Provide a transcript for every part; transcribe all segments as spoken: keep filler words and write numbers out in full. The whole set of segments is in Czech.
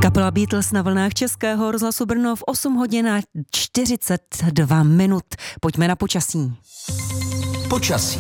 Kapela Beatles na vlnách Českého rozhlasu Brno v osm hodin a čtyřicet dva minut. Pojďme na počasí. Počasí.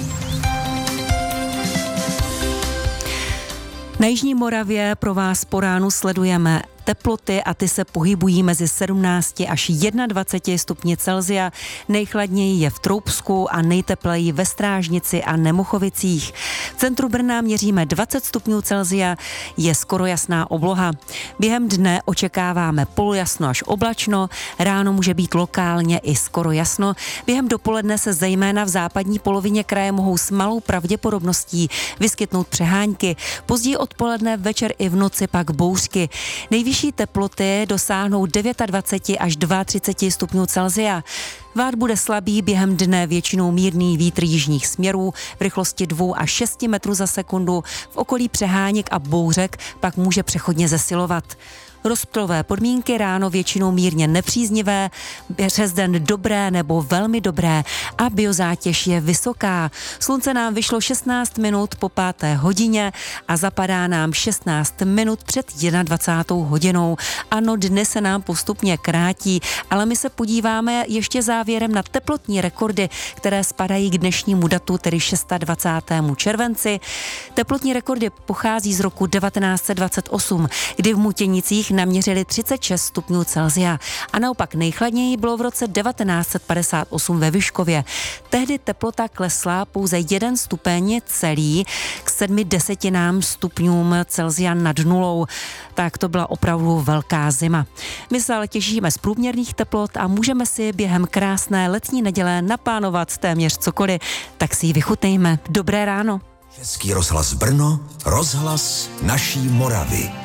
Na jižní Moravě pro vás po ránu sledujeme teploty a ty se pohybují mezi sedmnácti až dvaceti stupni Celsia. Nejchladněji je v Troubsku a nejtepleji ve Strážnici a Nemuchovicích. V centru Brna měříme dvacet stupňů Celsia, je skoro jasná obloha. Během dne očekáváme polojasno až oblačno, ráno může být lokálně i skoro jasno. Během dopoledne se zejména v západní polovině kraje mohou s malou pravděpodobností vyskytnout přehánky. Později odpoledne, večer i v noci pak bouřky. Nejvyšší Vyšší teploty dosáhnou dvacet devět až třicet dva stupňů Celsia. Vát bude slabý, během dne většinou mírný vítr jižních směrů v rychlosti dvou až šesti metrů za sekundu. V okolí přeháněk a bouřek pak může přechodně zesilovat. Rozptylové podmínky ráno většinou mírně nepříznivé, přes den dobré nebo velmi dobré a biozátěž je vysoká. Slunce nám vyšlo šestnáct minut po páté hodině a zapadá nám šestnáct minut před dvacátou hodinou. Ano, dny se nám postupně krátí, ale my se podíváme ještě závěrem na teplotní rekordy, které spadají k dnešnímu datu, tedy dvacátého šestého červenci. Teplotní rekordy pochází z roku devatenáct set dvacet osm, kdy v Mutěnicích naměřili třicet šest stupňů Celsia a naopak nejchladněji bylo v roce devatenáct set padesát osm ve Vyškově. Tehdy teplota klesla pouze jeden stupeň celý k sedmi desetinám stupňům Celsia nad nulou. Tak to byla opravdu velká zima. My se ale těšíme z průměrných teplot a můžeme si během krásné letní neděle naplánovat téměř cokoliv, tak si ji vychutnejme. Dobré ráno. Český rozhlas Brno, rozhlas naší Moravy.